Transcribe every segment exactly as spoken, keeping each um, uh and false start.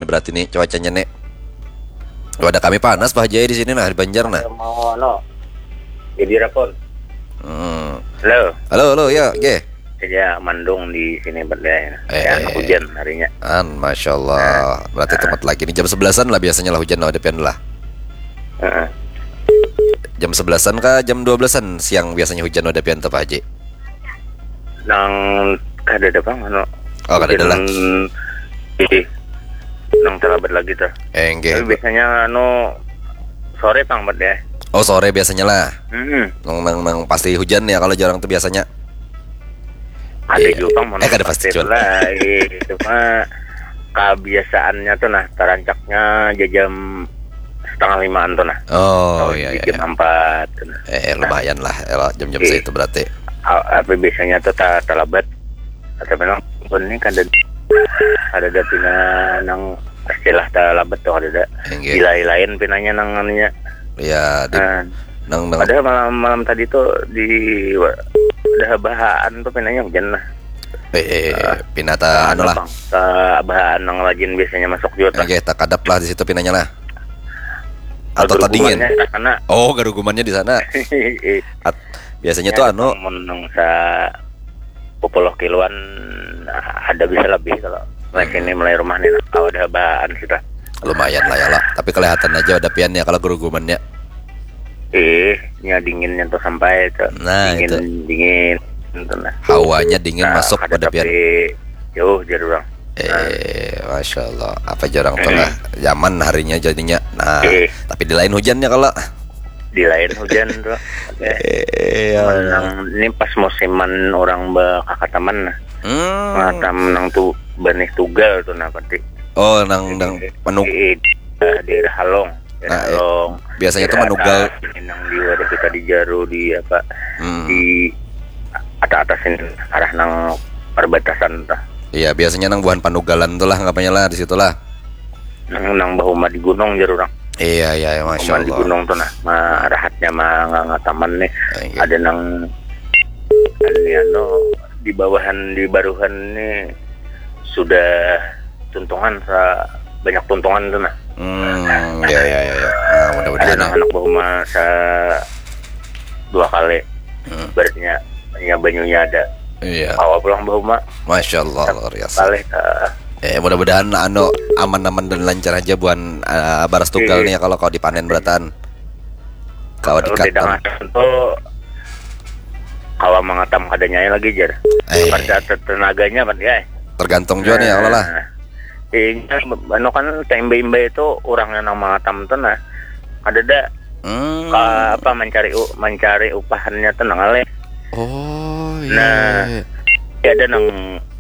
berarti nih cuacanya nih. Wadah kami panas Pak Haji di sini nah di Banjar nah. Mau no. Jadi rapor. Hmm. Halo. Halo halo ya, ge. Saja Mandung di sini berdaya. Eh, Ya, eh. hujan harinya. An, masya Allah. Berarti tempat lagi nih jam sebelasan lah biasanya lah hujan lah depan lah. Heeh. Jam sebelasan kah jam dua belasan siang biasanya hujan udah depan tuh Pak Haji. Nang kada ada bang no. Oh kada ada lah. Jadi nang terlambat lagi tuh. Eh, ge. Tapi biasanya anu sore pang berdaya. Oh sore biasanya lah. Hmm. Nang, nang, nang pasti hujan ya kalau jarang tuh biasanya. Ada Iya. juga mana Eh, kada pasti jual. lah. Itu mah kebiasaannya tuh nah terancaknya jam setengah limaan tuh nah. Oh iya iya. Jam empat. Tuh, nah. Eh lumayan lah eh, jam-jam Iya. segitu berarti. A- Apa biasanya tuh tak terlambat. Atau memang ini kan ada ada ada pina nang istilah terlambat tuh ada ada. Enggak. Gila lain pinanya nang anunya. Ya di, Nah, nang nang padahal malam malam tadi tuh di udah bahaan tuh pinanya hujan lah. eh, eh pinata anu lah. Bang, ta bahaan nang rajin biasanya masuk juga. Oke, tak kadap lah di situ pinanya lah. Atau Atau tadingin. karena Oh, garugumannya di sana. At, biasanya tuh anu menung sa sepuluh kiloan ada bisa lebih kalau mulai sini mulai rumah nih kalau ada bahan sudah lumayan lah ya lah. Tapi kelihatan aja ada piannya kalau garugumannya. eh nya dinginnya tuh sampai tuh Nah, dingin itu. dingin gitu nah. Hawanya dingin Nah, masuk ada pada pian. tapi jauh jadi orang Eh, masya Allah. Apa jarang tuh lah. Zaman harinya jadinya. Nah, Eh. tapi di lain hujannya kalau. di lain hujan tuh. Eh, Eh, ya Allah. menang ini pas musiman orang bakakataman nah. Hmm. Ngatam nang tuh benih tugal tuh nah pasti. Oh, nang nang penung. Di daerah Halong. Daerah Nah, eh, Halong. biasanya tuh Daerah manugal. atas, Nang di wadah kita di Jaro di apa Hmm. di atas-atasin arah nang perbatasan tah. Iya, biasanya nang buahan panugalan tuh lah ngapanya lah di situ lah. Nang nang bahuma di gunung Jaro orang. Iya, iya, ya, masya Bahuma di Allah. gunung tuh nah. Ma arahatnya mah nggak nggak taman nih. Eh, iya. Ada nang ada anu di bawahan di baruhan nih sudah tuntungan sa banyak tuntungan tuh nah. Hmm, ya, ya, ya, ya. Nah, Ada mudah-mudahan. nang anak bahuma sa dua kali Hmm, berarti nya banyunya ada. iya, Awal pulang bahuma masya Allah luar biasa. kali uh, Eh, mudah-mudahan anu aman-aman dan lancar aja buan uh, baras tunggal nih ya kalau kau dipanen beratan. Kau tidak dikatam. tuh kalau mengatam kadanya lagi jar. Eh, Pada tenaganya kan ya. tergantung juga nih ya Allah lah. Ini anu kan tembe-imbe itu orang yang mengatam tuh nah. Ada dah Hmm. ka- apa mencari u- mencari upahannya tenang ale. Oh, iya. Nah. Ya ada nang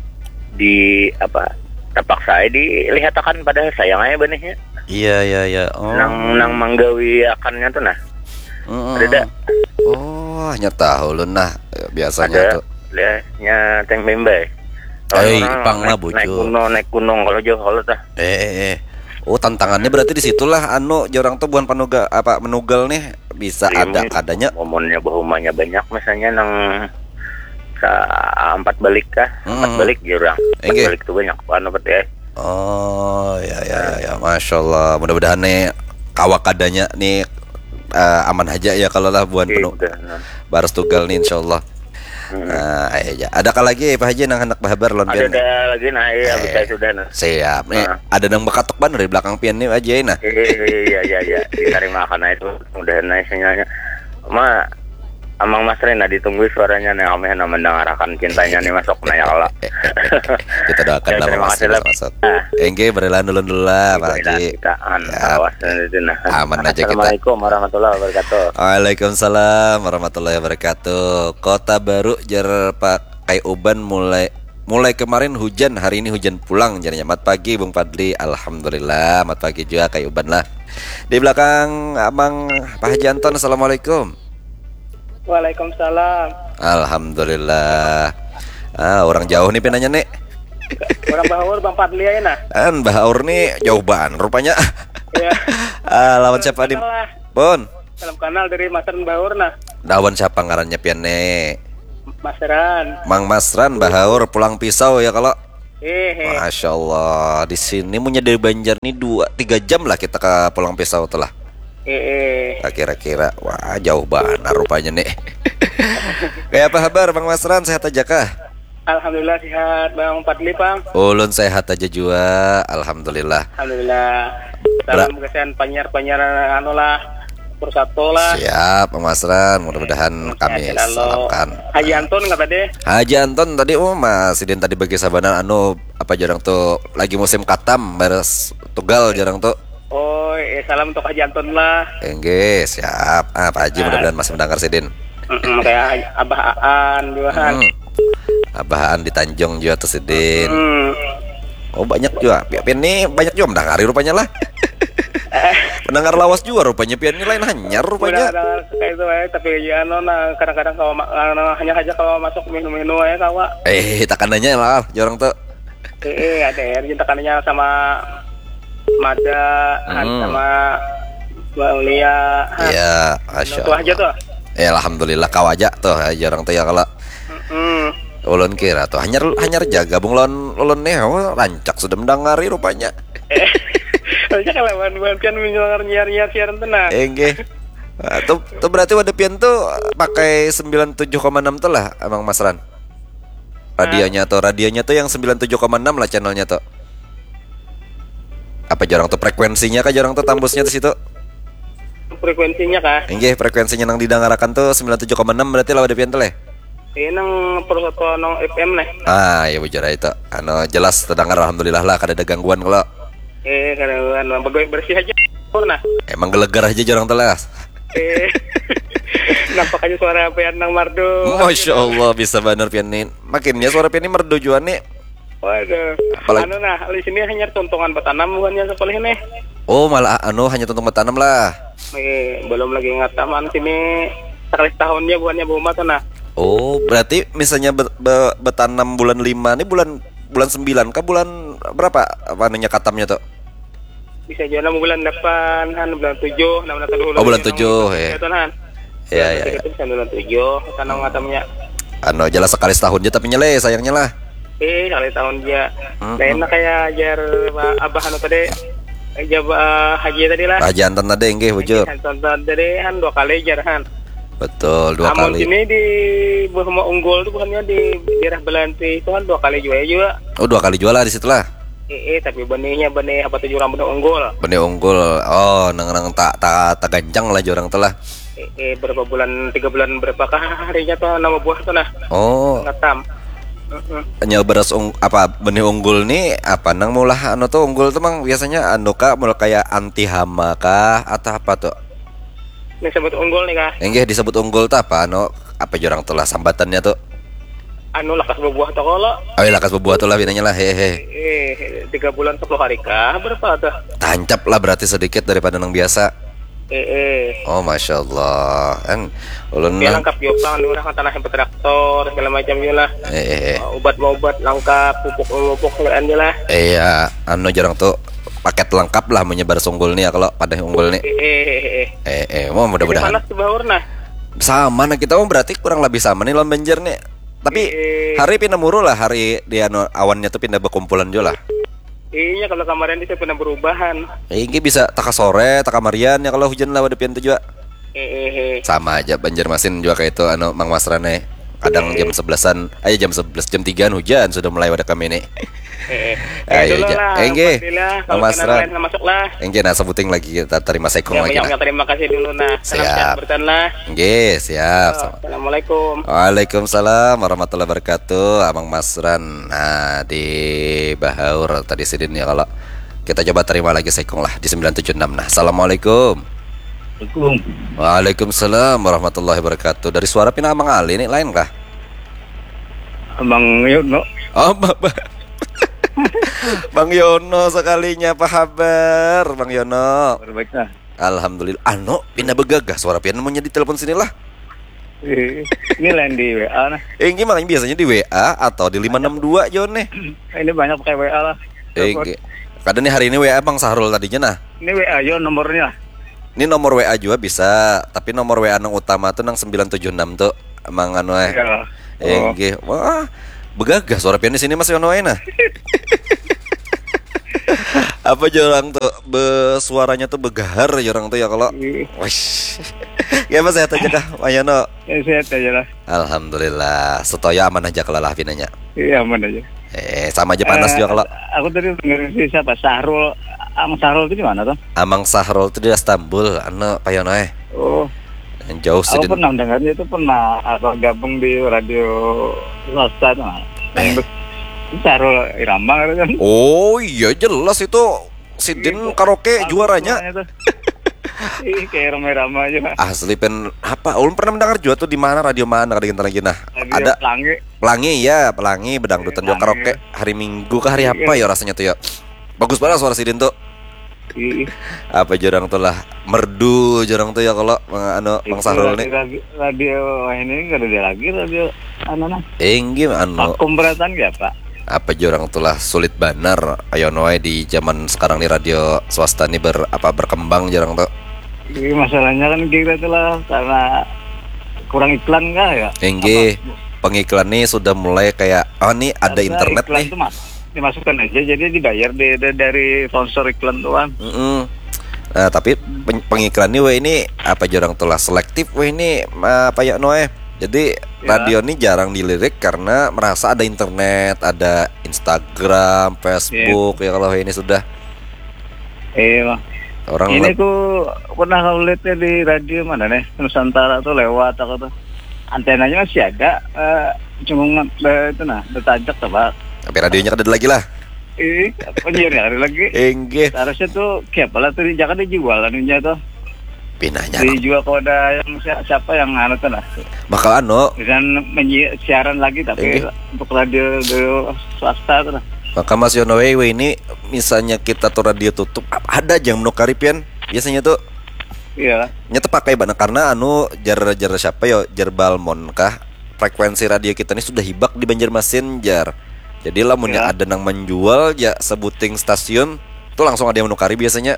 di apa tapak saya dilihatkan pada sayang aja benihnya. Iya, iya, iya. Oh. Nang nang manggawi akannya tuh nah. Mm-mm. Ada dah. Oh, hanya tahu lu nah biasanya Ada tuh. lihatnya tembe-imbe. Eh, Orang ipang lah, naik- bocor. Naik gunung, naik gunung kalau jauh kalau tah. Eh, eh, eh. Oh, tantangannya berarti di situlah anu jorang tuh buan panuga apa menugal nih bisa ada adanya. Momennya bahumanya banyak misalnya nang sa empat balik kah? Empat Hmm. balik jurang. Empat Engge. balik tuh banyak anu berarti ya. Oh, ya, ya, ya, ya. Masya Allah. Mudah-mudahan nih kawak adanya nih eh, aman aja ya kalau lah buan penuh Gitu. Nah. baras tugal nih insya Allah. Hmm. Nah, aja. Adakah lagi Pak Haji nang hendak bahabar lon Ada pian? ada lagi nah iya Eh. bisa sudah nah. Siap. Nih, Nah. ada nang bakatok ban dari belakang pian nih aja nah. Iya iya iya dicari makan nah itu udah naik sinyalnya. Ma Amang Mas Rena ditunggu suaranya nih Ameh na mendengarkan cintanya nih masuk nah ya Allah. Kita doakan Ya, lah terima Mas kasih, bisa Lap. masuk. Ah. Engge berilah dulu dulu lah Pak Haji. Kita an Ya. awas itu nah. Aman aja kita. Assalamualaikum warahmatullahi wabarakatuh. Waalaikumsalam warahmatullahi wabarakatuh. Kota Baru jar Pak Kai Uban mulai mulai kemarin hujan, hari ini hujan pulang jadinya. Mat pagi Bung Fadli. Alhamdulillah, mat pagi juga Kai Uban lah. Di belakang Abang Pak Haji Anton. Assalamualaikum. Waalaikumsalam. Alhamdulillah. Ah, orang jauh nih penanya nih. Orang Bahur Bang Fadli ya nah. Kan Mbah Aur nih jauh banget rupanya. Ya. Ah, lawan siapa di Kenal lah. Pun? Dalam kanal dari Masteran Bahur nah. Lawan siapa ngarannya pian nih? Masteran. Mang Masran Mbah Aur pulang pisau ya kalau. Eh, eh. Masya Allah, di sini punya dari Banjar nih dua tiga jam lah kita ke Pulang Pisau telah. Eh, eh. Nah, kira-kira, wah jauh banget rupanya nih. Kayak apa kabar Bang Masran, sehat aja kah? Alhamdulillah sehat Bang Fadli, Bang. Ulun sehat aja juga, alhamdulillah. Alhamdulillah. Salam kesan panyar-panyar anu lah. Persatu lah. Siap Bang Masran, mudah-mudahan kami Ya, lalu. salamkan. Haji Anton nggak tadi? Haji Anton tadi oh Mas Sidin tadi bagi sabanan anu apa jarang tuh lagi musim katam beres tugal jarang tuh. Oh, eh, salam untuk Haji Anton lah. Engge, siap. Ah, Pak Haji mudah-mudahan masih mendengar Sidin. Mm-mm, kayak Abah Aan juga kan. Hmm. Abahan di Tanjung juga tuh Sidin. Hmm. Oh banyak juga. Pian ini banyak juga mendengari rupanya lah. Pendengar lawas juga rupanya pian ini lain hanyar rupanya. Udah kayak itu ya, tapi ya no, nah, kadang-kadang kalau ma- anu, hanya aja kalau masuk menu-menu ya kawa. Eh, takanannya lah, jorang tuh. Eh, ada ya, tekanannya sama Mada, Hmm. sama Mbak Ulia. Iya, masya Itu aja tuh. Ya alhamdulillah kau aja tuh, jarang tuh ya kalau Hmm. ulun kira tuh hanyar hanyar jaga gabung lon ulun nih, oh, rancak sudah mendengari rupanya. Eh, harusnya kalau buan-buan kan menyelenggara nyiar-nyiar siaran tenang. Engge. Ah, tuh, tuh berarti wadah pian tuh pakai sembilan puluh tujuh koma enam tuh lah Emang Mas Ran. Radionya tuh, radionya tuh yang sembilan puluh tujuh koma enam lah channelnya tuh. Apa jarang tuh frekuensinya kah jarang tuh tambusnya di situ? Frekuensinya kah? Engge, frekuensinya nang didengarakan tuh sembilan puluh tujuh koma enam berarti lah wadah pian tuh leh. Ini nang persatuan nong F M nih. Ah, ya bujur itu. Anu jelas terdengar alhamdulillah lah kada ada gangguan kalau. Eh, kadang-kadang pegawai bersih aja. Nah, Emang gelegar aja jarang tuh lah. eh, nampak aja suara pian nang Mardo. Masya Allah bisa bener pian nih. Makinnya suara pian ini merdujuan nih. Waduh. Apalagi- Anu nah, di sini hanya tontongan petanam bukannya sekolah ini. Oh malah anu hanya tuntung bertanam lah. Eh, belum lagi ngataman sini sekali tahunnya bukannya buma tuh nah. Oh berarti misalnya be, be- bertanam bulan lima nih bulan bulan sembilan kah bulan berapa apa anunya katamnya tuh? Bisa jalan bulan depan, han bulan tujuh, nah bulan dulu. Oh, bulan tujuh, ya. Han. Iya, iya, iya. Itu bisa bulan tujuh, tanam ngatamnya. Anu jelas sekali setahun aja tapi nyele sayangnya lah. Eh, sekali tahun dia. Hmm, Nah, enak kayak ajar abah anu tadi. Jabah haji tadi lah. Raja Anton tadi enggih bujur. Tonton tadi han dua kali ajar han. Betul dua Amun kali. sini di Burma Unggul tuh bukannya di daerah Belanti itu kan dua kali juga juga. Oh dua kali jual lah di situ lah. Eh, eh tapi benihnya benih apa tujuh orang benih unggul. Benih unggul. Oh nang nang tak tak tak gancang lah jorang telah. Eh, eh berapa bulan tiga bulan berapakah harinya tuh nama buah tuh nah. Oh Ngatam. Heeh. nyel beras ung, apa benih unggul nih apa nang mulah anu tuh unggul tuh mang biasanya anu kah mulai kayak anti hama kah atau apa tuh? Ini sebut unggul nih kah? Enggih disebut unggul tuh apa anu apa jorang tuh lah sambatannya tuh. Anu lakas berbuah tuh kalau Oh iya lakas bebuah tuh lah binanya lah hehe. eh tiga bulan sepuluh hari kah berapa tuh? Tancap lah berarti sedikit daripada nang biasa. Eh eh Oh masya Allah kan ulun dia nang lengkap juga kan orang tanah yang traktor segala macam juga lah. eh, eh, eh. Obat obat lengkap pupuk pupuk segaan aja lah. Eh ya anu jarang tuh paket lengkap lah menyebar unggul nih ya kalau pada unggul nih. Eh eh eh eh. Eh eh mau mudah-mudahan Panas tuh bawur nah. sama nah kita mau berarti kurang lebih sama nih lawan Banjar nih. Tapi Eh. hari pindah muru lah hari dia anu, awannya tuh pindah berkumpulan juga lah. Iya kalau kemarin dia pernah berubahan. Eh, ini bisa taka sore, taka marian ya kalau hujan lah wadah pian tuh juga. Eh eh eh. Sama aja Banjarmasin juga kayak itu anu Mang Masrane. Kadang jam sebelasan, aja jam sebelas jam tigaan hujan sudah mulai wadah kami nih. Eh eh. Ayo, dulu ja. lah. Eh, nggih. Alhamdulillah, Mang kalau Masran. kenal lain nggak masuk lah. Enggak nah sebuting lagi kita terima sekong Ya, lagi banyak nah. yang terima kasih dulu nah. Salam Siap. sehat bertahan lah. Enggak, siap. Sama- Assalamualaikum. Waalaikumsalam warahmatullahi wabarakatuh Abang Masran. Nah di Bahaur tadi sidin ya kalau kita coba terima lagi sekong lah di sembilan tujuh enam. Nah assalamualaikum. Assalamualaikum. Waalaikumsalam warahmatullahi wabarakatuh. Dari suara pina Abang Ali nih lain kah? Bang Yono. Oh ba- ba- Bang Yono sekalinya apa kabar Bang Yono? Baiklah. Alhamdulillah. Ano pindah begagah suara pina mau di telepon sini lah. Eh, ini lain di W A nah. Eh gimana biasanya di W A atau di lima enam dua Jon nih? Ini banyak pakai W A lah. Eh ge- kadang nih hari ini W A Bang Sahrul tadinya nah. Ini W A yo nomornya. Ini nomor W A juga bisa, tapi nomor W A nang utama tuh nang sembilan tujuh enam tuh emang anu eh. Ya. Eh, nggih. Wah, Begagah suara pian di sini Mas Yono nah. Apa jorang tuh be, suaranya tuh begahar jorang tuh ya kalau. Wih. Ya Mas sehat aja kah Mas Yono? Ya sehat aja lah. Alhamdulillah. Setoya aman aja kalau lah pinanya. Iya aman aja. Eh sama aja panas Eh, juga kalau. Aku tadi dengerin si siapa Sahrul. Ang Sahrul itu di mana tuh? Amang Sahrul itu di Istanbul, anu Pak Yono eh. Oh, Yang jauh sih. aku Din. pernah dengarnya itu pernah atau gabung di radio swasta tuh. Yang Sahrul Irama kan. Oh iya jelas itu Sidin karaoke juaranya. Ih, kayak rame-rame aja. Asli pen apa? Ulun pernah mendengar juga tuh di mana radio mana kadang lagi nah. Radio Ada Pelangi. Pelangi ya, Pelangi bedangdutan juga Pelangi. karaoke hari Minggu ke hari apa ya rasanya tuh ya. Bagus banget suara Sidin tuh. Ih, Apa jarang tuh lah merdu jarang tuh ya kalau anu Bang Sahrul nih. radio, radio ini nggak ada dia lagi radio anu nah. Enggi anu Vakum beratan ya Pak. apa jorang tulah sulit banar ayo noe di zaman sekarang nih radio swasta nih ber apa berkembang jarang tuh. Ini masalahnya kan kira itu lah karena kurang iklan nggak ya? Enggi pengiklan nih sudah mulai kayak oh nih ada Karena internet iklan nih. Itu mas, dimasukkan aja jadi dibayar di, di- dari sponsor iklan tuan. Mm-mm. Nah tapi pen- pengiklan nih weh ini apa jarang tulah selektif weh ini apa ya noe. Jadi Ya. radio ini jarang dilirik karena merasa ada internet, ada Instagram, Facebook ya kalau ini sudah Iya. orang Ini leb- tuh pernah kau lihatnya di radio mana nih Nusantara tuh lewat aku tuh antenanya masih ada, eh, cuma nge- eh, itu nah detajak tuh Pak. tapi radionya ada lagi lah. Ih, penyiarnya ada lagi. Engge Harusnya tuh kayak apa lah tuh di Jakarta dijual anunya tuh. pinahnya Dijual kalau ada yang si- siapa yang anu tuh nah. bakal anu Dan menyi- siaran lagi tapi Ini. untuk radio, radio swasta tuh nah. maka Mas Yono we we ini misalnya kita tuh radio tutup ap- ada aja yang menukari pian biasanya tuh Iya. nyata pakai banget karena anu jar jar siapa yo jar Balmon kah frekuensi radio kita ini sudah hibak di Banjarmasin jar jadi lamun Ya. ada nang menjual ya sebuting stasiun tuh langsung ada yang menukari biasanya.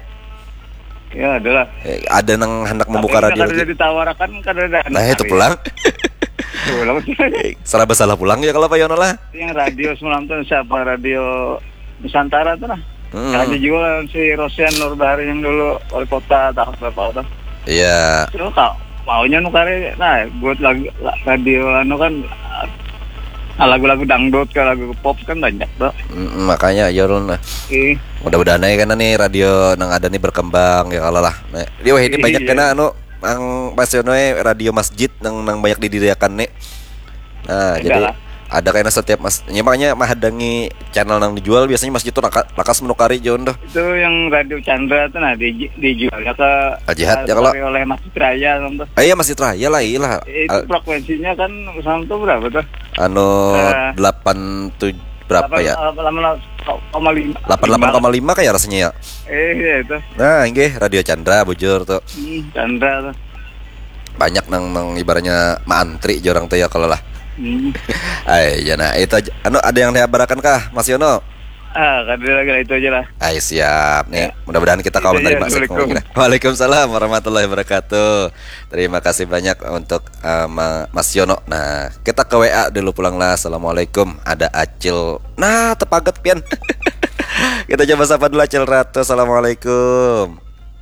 Ya adalah. Eh, ada nang hendak membuka Tapi radio kan ada lagi. ditawarkan kan ada. Nah itu pulang Pulang. serba salah pulang ya kalau Pak Yono lah. Yang radio semalam tuh siapa radio Nusantara tuh nah. Hmm. Yang dijual si Rosian Nurbahari yang dulu wali kota tahun berapa tuh. Iya. Terus kau maunya nukari nah buat lagu la- radio anu kan ah, lagu-lagu dangdut ke lagu pop kan banyak tuh. Mm, makanya ya Ron, nah. Ih, Mudah-mudahan aja karena nih radio nang ada nih berkembang ya kalau lah. Nah, dia wah ini Iya. banyak kena anu ang Mas Yono eh, radio masjid nang nang banyak didiriakan nih. Nah, Enggak jadi lah. ada kayaknya setiap mas, ya, makanya mahadangi channel nang dijual biasanya masjid tuh laka- lakas menukari Jon tuh. itu yang radio Chandra tuh nah di, dijualnya ke Al Jihad, ya kalau- oleh Masjid Raya tuh. Ah iya masjid raya lah iyalah. Itu Al- frekuensinya kan sama tuh berapa tuh? anu Eh. delapan tujuh berapa ya? delapan koma lima. delapan puluh delapan koma lima kayak rasanya ya. Eh iya itu. Nah, ini radio Chandra bujur tuh. Hmm, Chandra tuh. Banyak nang nang ibaratnya maantri jorang tuh ya kalau lah. Hmm. Ay, ya nah itu aja. Anu ada yang dihambarakan kah Mas Yono? Ah, kan lagi itu aja lah. Ay siap nih. Ya. Mudah-mudahan kita kawan Iya, tadi iya, Mas. Assalamualaikum. Waalaikumsalam warahmatullahi wabarakatuh. Terima kasih banyak untuk uh, Ma- Mas Yono. Nah, kita ke W A dulu pulang lah. Assalamualaikum. Ada Acil. Nah, tepaget pian. Kita coba sapa dulu Acil Ratu. Assalamualaikum.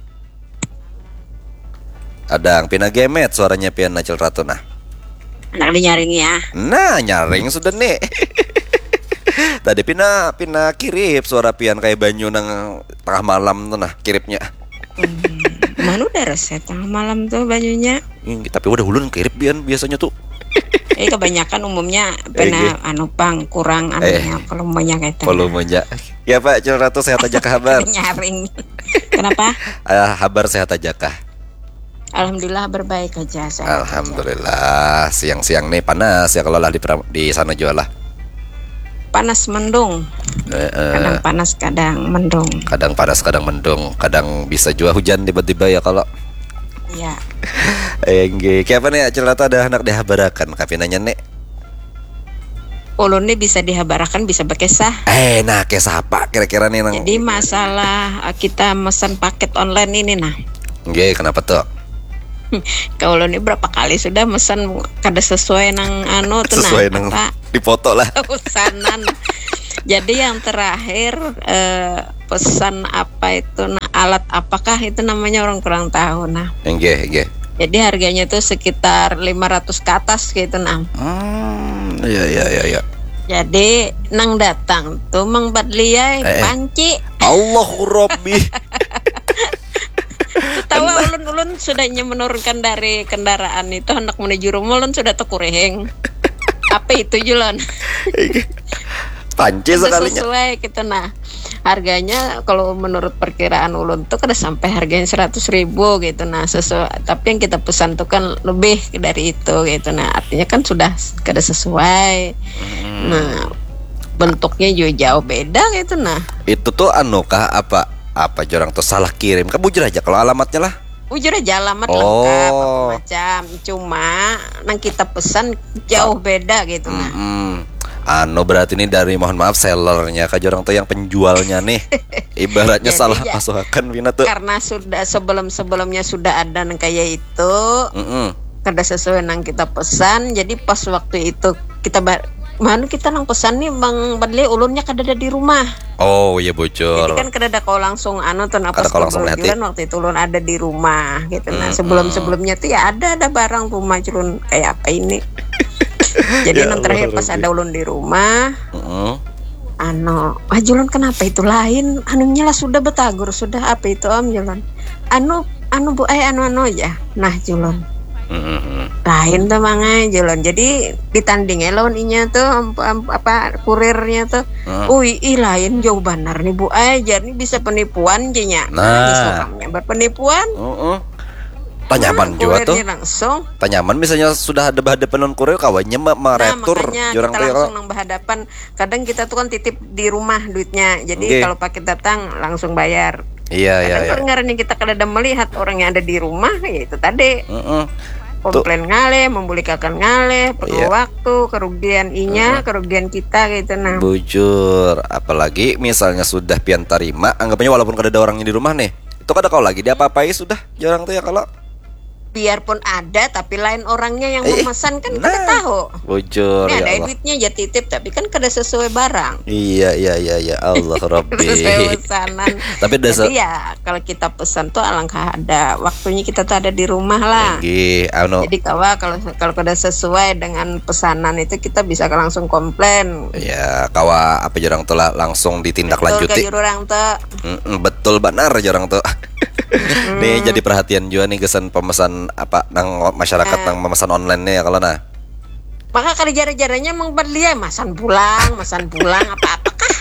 Ada Pina Gemet suaranya pian Acil Ratu nah. Anak dinyaring ya. Nah, nyaring sudah nih. Tadi Pina Pina kirip suara pian kayak banyu nang tengah malam tuh nah kiripnya. Mana udah resep tengah malam tuh bajunya. Hmm, tapi udah ulun kirip pian biasanya tuh. Eh kebanyakan umumnya Eh, pernah anu pang kurang anunya kalau banyak kayak Volumenya. Ya Pak, Cil Ratu sehat aja kabar. nyaring. Kenapa? Ah, kabar sehat aja kah? Alhamdulillah berbaik aja saya. Alhamdulillah. Siang-siang nih panas ya kalau lah di, pra- di sana jual lah. Panas mendung. Eh, eh, Kadang panas kadang mendung. kadang panas, kadang mendung, kadang bisa juga hujan tiba-tiba ya kalau. Iya. Eh, nggih. Kayak apa nih Cil Ratu ada anak dihabarakan kapinanya nih. Ulun nih bisa dihabarakan bisa berkisah. Eh, nah kayak siapa kira-kira nih nang. Jadi masalah eh, kita mesen paket online ini nah. Nggih, kenapa tuh? Kalau ini berapa kali sudah mesen kada sesuai nang anu tuh Sesuai nah nang- apa Dipoto lah. pesanan. Jadi yang terakhir eh, pesan apa itu, nah, alat apakah itu namanya orang kurang tahu. Nah, Enggak, enggak. jadi harganya tuh sekitar lima ratus ke atas gitu nah. Hmm, iya iya iya iya. Jadi nang datang tuh Mang Badliai Eh, eh. panci. Allahu Rabbi. Tahu ulun-ulun sudahnya menurunkan dari kendaraan itu hendak menuju rumah, ulun sudah tekureheng. Apa itu Julon? Panci Sudah sekalinya. sesuai gitu nah. Harganya kalau menurut perkiraan ulun tuh kada sampai harganya seratus ribu gitu nah, sesuai. Tapi yang kita pesan tuh kan lebih dari itu gitu nah. Artinya kan sudah kada sesuai. Hmm. Nah, bentuknya juga jauh beda gitu nah. Itu tuh anu kah apa apa jorang tuh salah kirim? Kan bujur aja kalau alamatnya lah. Ujur aja alamat Oh. lengkap apa macam. Cuma nang kita pesan jauh beda gitu nah. Hmm. Anu berarti ini dari mohon maaf sellernya kah jorang tuh yang penjualnya nih. Ibaratnya Jadi, salah ya, masukan Vina tuh. Karena sudah sebelum-sebelumnya sudah ada nang kayak itu, Mm-mm. kada sesuai nang kita pesan. Jadi pas waktu itu kita bar mana kita nang pesan nih Bang Badli ulunnya kada ada di rumah. Oh iya bocor. Jadi kan kada ada kau langsung anu tuh nah, Kada pas kau langsung lihat, kebetulan waktu itu ulun ada di rumah gitu. Nah, Hmm, sebelum-sebelumnya tuh ya ada ada barang rumah culun kayak apa ini. Jadi Ya nang terakhir Allah, pas Rabbi. ada ulun di rumah, Mm-mm. anu, ah Julon kenapa itu lain? Anunya lah sudah betagur, sudah apa itu Om Julon? Anu, anu bu, eh anu anu aja. Nah Julon, Mm-mm. lain tuh mangai Julon. Jadi ditandingnya lawan inya tuh am- am- apa kurirnya tuh. Hmm. Ui, ih lain jauh benar nih bu, eh jadi bisa penipuan jenya. Nah. Seorangnya berpenipuan. Mm-mm. Tanyaman juga tuh. Kurirnya langsung. Tanyaman misalnya sudah ada hadapan non kurir kawannya mah Nah, meretur makanya jorang kita tuh ya langsung kalau. nang berhadapan. Kadang kita tuh kan titip di rumah duitnya. Jadi Oke. kalau paket datang langsung bayar. Iya iya Kadang iya. pendengaran yang kita kada melihat orang yang ada di rumah, ya itu tadi Mm-mm. komplain ngale, memulihkan ngale, perlu Iya. waktu, kerugian inya, kerugian kita gitu nah. Bujur, apalagi misalnya sudah pian tarima, anggapnya walaupun kada ada orangnya di rumah nih, itu kada kau lagi dia apa-apai sudah jorang tuh ya kalau. Biarpun ada tapi lain orangnya yang Eh, memesan kan nah. kada tahu. Bujur Ini ya ada Allah. duitnya aja titip tapi kan kada sesuai barang. Iya iya iya iya Allah Rabbi. Sesuai pesanan. Tapi dasar Jadi ya kalau kita pesan tuh alangkah ada waktunya kita tuh ada di rumah lah. Nggih, anu. Jadi kawa kalau kalau kada sesuai dengan pesanan itu kita bisa langsung komplain. Ya, kawa apa jorang tuh lah langsung Betul ditindaklanjuti. kayak orang tuh. Mm-mm, betul benar jorang tuh. Nih jadi perhatian juga nih kesan pemesan apa nang masyarakat Eh. nang memesan online nih ya kalau nah. Maka kali jara-jaranya Mang Badlia masan pulang, masan pulang apa-apakah?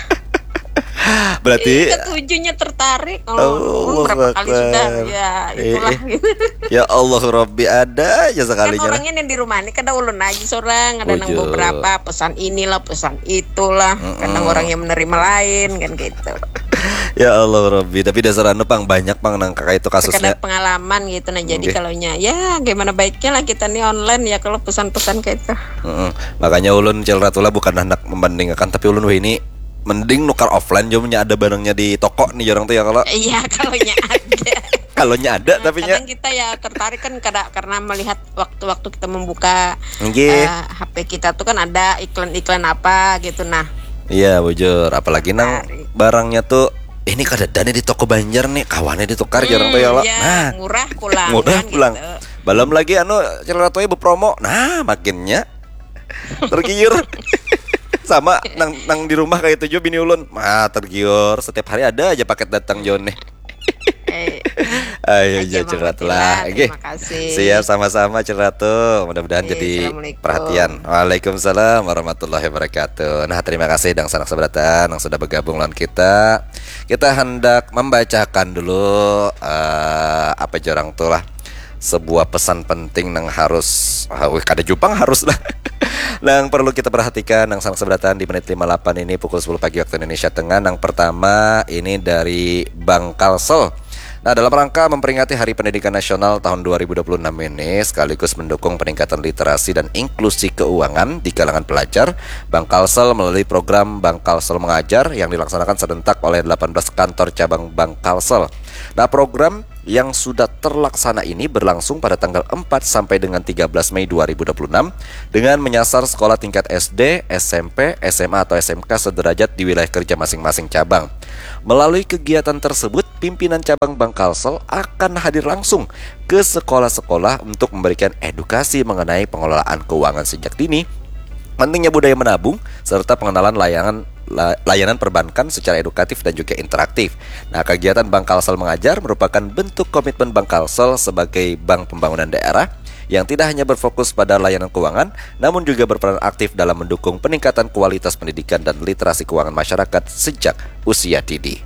Berarti Ketujuhnya tertarik kalau Allah berapa kali Akbar. sudah ya itulah. Eh, ya Allah Rabbi ada aja Kan sekalinya lah. orangnya yang di rumah ini kada ulun aja seorang, ada nang Bujur. beberapa pesan inilah, pesan itulah. Kadang orang yang menerima lain kan gitu. Ya Allah Rabbi, tapi dasar anu pang banyak pang nang kakak itu kasusnya. Sekedar pengalaman gitu nah. Jadi Oke. kalau nya ya gimana baiknya lah kita nih online ya kalau pesan-pesan kayak itu. Mm-mm. Makanya ulun Celratula bukan hendak membandingkan, tapi ulun weh ini mending nukar offline jomnya ada barangnya di toko nih orang tuh ya kalau Iya kalau nya ada. kalau nya ada Nah, tapi nya kadang kita ya tertarik kan kada, karena melihat waktu-waktu kita membuka Nggih. eh, H P kita tuh kan ada iklan-iklan apa gitu nah. Iya bujur, apalagi nang Tertarik. barangnya tuh ini kadadane di toko Banjar nih, kawannya ditukar jarang tuh ya Allah. ya, Nah, murah pulang murah kan, pulang. gitu. Belum lagi anu Celratula berpromo. Nah, makinnya tergiur. Sama nang nang di rumah kayak itu juga bini ulun. Mah tergiur, setiap hari ada aja paket datang Jon nih. Eh, Ayo aja, aja Bang Celratula. Fatila, Oke. terima kasih. Siap sama-sama Celratu. Mudah-mudahan Oke, jadi Assalamualaikum. perhatian. Waalaikumsalam warahmatullahi wabarakatuh. Nah, terima kasih dang sanak seberatan yang sudah bergabung dengan kita. Kita hendak membacakan dulu eh, apa jorang tuh lah. Sebuah pesan penting yang harus ah, wih, kada jupang harus lah. Yang perlu kita perhatikan yang sanak seberatan di menit lima puluh delapan ini pukul sepuluh pagi waktu Indonesia Tengah. Yang pertama ini dari Bang Kalsel. Nah, dalam rangka memperingati Hari Pendidikan Nasional tahun dua ribu dua puluh enam ini sekaligus mendukung peningkatan literasi dan inklusi keuangan di kalangan pelajar, Bang Kalsel melalui program Bang Kalsel Mengajar yang dilaksanakan serentak oleh delapan belas kantor cabang Bang Kalsel Nah, program yang sudah terlaksana ini berlangsung pada tanggal empat sampai dengan tiga belas Mei dua ribu dua puluh enam dengan menyasar sekolah tingkat S D, S M P, S M A atau S M K sederajat di wilayah kerja masing-masing cabang. Melalui kegiatan tersebut, pimpinan cabang Bank Kalsel akan hadir langsung ke sekolah-sekolah untuk memberikan edukasi mengenai pengelolaan keuangan sejak dini, pentingnya budaya menabung, serta pengenalan layanan layanan perbankan secara edukatif dan juga interaktif. Nah, kegiatan Bank Kalsel Mengajar merupakan bentuk komitmen Bank Kalsel sebagai bank pembangunan daerah yang tidak hanya berfokus pada layanan keuangan, namun juga berperan aktif dalam mendukung peningkatan kualitas pendidikan dan literasi keuangan masyarakat sejak usia dini.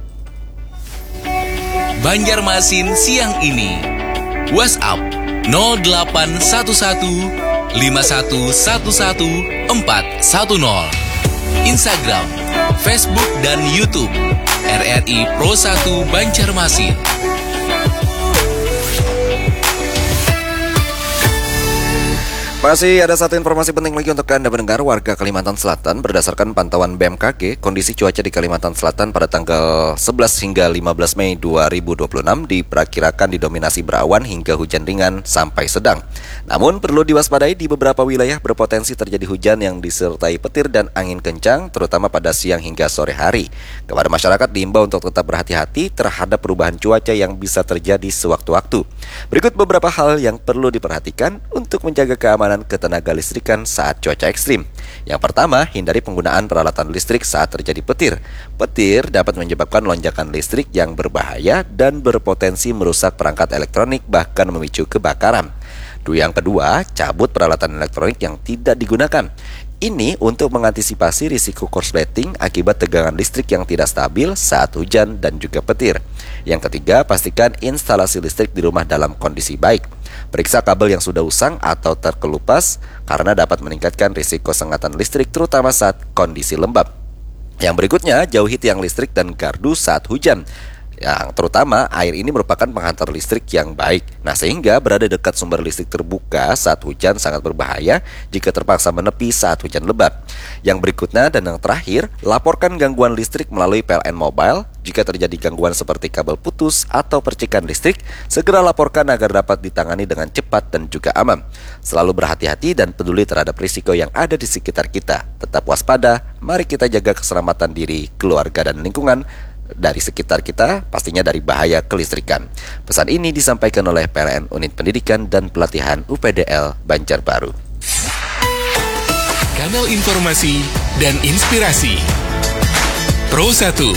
Banjarmasin siang ini. WhatsApp nol delapan satu satu lima satu satu satu empat satu nol. Instagram, Facebook, dan YouTube R R I Pro satu Banjarmasin. Masih ada satu informasi penting lagi untuk Anda mendengar warga Kalimantan Selatan. Berdasarkan pantauan B M K G, kondisi cuaca di Kalimantan Selatan pada tanggal sebelas hingga lima belas Mei dua ribu dua puluh enam diperkirakan didominasi berawan hingga hujan ringan sampai sedang. Namun perlu diwaspadai di beberapa wilayah berpotensi terjadi hujan yang disertai petir dan angin kencang, terutama pada siang hingga sore hari. Kepada masyarakat diimbau untuk tetap berhati-hati terhadap perubahan cuaca yang bisa terjadi sewaktu-waktu. Berikut beberapa hal yang perlu diperhatikan untuk menjaga keamanan ketenaga listrikan saat cuaca ekstrim. Yang pertama, hindari penggunaan peralatan listrik saat terjadi petir. Petir dapat menyebabkan lonjakan listrik yang berbahaya dan berpotensi merusak perangkat elektronik, bahkan memicu kebakaran. Yang kedua, cabut peralatan elektronik yang tidak digunakan. Ini untuk mengantisipasi risiko korsleting akibat tegangan listrik yang tidak stabil saat hujan dan juga petir. Yang ketiga, pastikan instalasi listrik di rumah dalam kondisi baik. Periksa kabel yang sudah usang atau terkelupas karena dapat meningkatkan risiko sengatan listrik terutama saat kondisi lembab. Yang berikutnya, jauhi tiang listrik dan gardu saat hujan. Yang terutama air ini merupakan penghantar listrik yang baik. Nah, sehingga berada dekat sumber listrik terbuka saat hujan sangat berbahaya jika terpaksa menepi saat hujan lebat. Yang berikutnya dan yang terakhir, laporkan gangguan listrik melalui P L N Mobile. Jika terjadi gangguan seperti kabel putus atau percikan listrik, segera laporkan agar dapat ditangani dengan cepat dan juga aman. Selalu berhati-hati dan peduli terhadap risiko yang ada di sekitar kita. Tetap waspada, mari kita jaga keselamatan diri, keluarga, dan lingkungan dari sekitar kita, pastinya dari bahaya kelistrikan. Pesan ini disampaikan oleh P L N Unit Pendidikan dan Pelatihan U P D L Banjarbaru. Kanal informasi dan inspirasi Pro satu.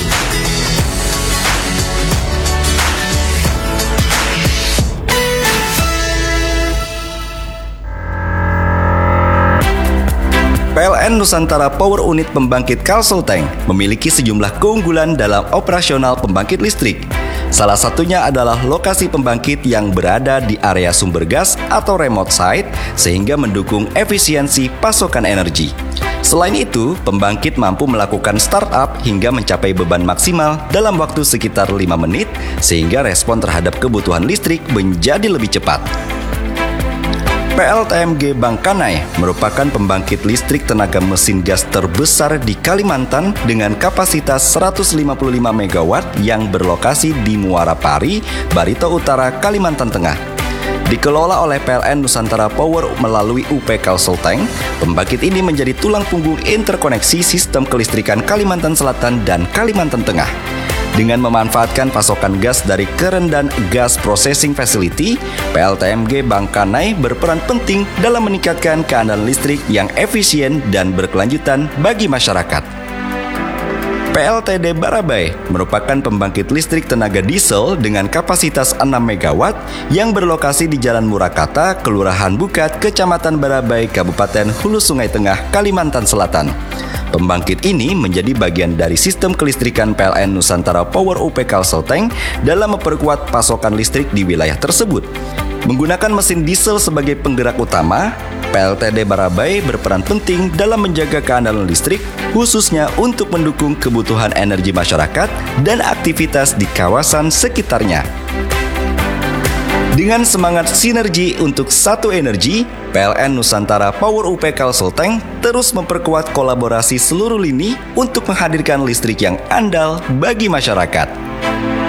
P L N Nusantara Power Unit Pembangkit Kalsel Tank memiliki sejumlah keunggulan dalam operasional pembangkit listrik. Salah satunya adalah lokasi pembangkit yang berada di area sumber gas atau remote site sehingga mendukung efisiensi pasokan energi. Selain itu, pembangkit mampu melakukan startup hingga mencapai beban maksimal dalam waktu sekitar lima menit sehingga respon terhadap kebutuhan listrik menjadi lebih cepat. P L T M G Bangkanai merupakan pembangkit listrik tenaga mesin gas terbesar di Kalimantan dengan kapasitas seratus lima puluh lima megawatt yang berlokasi di Muara Pari, Barito Utara, Kalimantan Tengah. Dikelola oleh P L N Nusantara Power melalui U P Kalsel Tank, pembangkit ini menjadi tulang punggung interkoneksi sistem kelistrikan Kalimantan Selatan dan Kalimantan Tengah. Dengan memanfaatkan pasokan gas dari Kerendan Gas Processing Facility, P L T M G Bangkanai berperan penting dalam meningkatkan keandalan listrik yang efisien dan berkelanjutan bagi masyarakat. P L T D Barabai merupakan pembangkit listrik tenaga diesel dengan kapasitas enam megawatt yang berlokasi di Jalan Murakata, Kelurahan Bukat, Kecamatan Barabai, Kabupaten Hulu Sungai Tengah, Kalimantan Selatan. Pembangkit ini menjadi bagian dari sistem kelistrikan P L N Nusantara Power U P Kalsel Tank dalam memperkuat pasokan listrik di wilayah tersebut. Menggunakan mesin diesel sebagai penggerak utama, P L T D Barabai berperan penting dalam menjaga keandalan listrik, khususnya untuk mendukung kebutuhan energi masyarakat dan aktivitas di kawasan sekitarnya. Dengan semangat sinergi untuk satu energi, P L N Nusantara Power U P Kalsel Tank terus memperkuat kolaborasi seluruh lini untuk menghadirkan listrik yang andal bagi masyarakat.